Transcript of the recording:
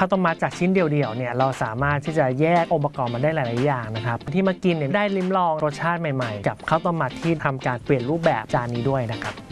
ข้าวต้มมัดจากชิ้นเดียวๆเนี่ยเราสามารถที่จะแยกองค์ประกอบมาได้หลายๆอย่างนะครับที่มากินเนี่ยได้ลิ้มลองรสชาติใหม่ๆกับข้าวต้มมัดที่ทำการเปลี่ยนรูปแบบจานนี้ด้วยนะครับ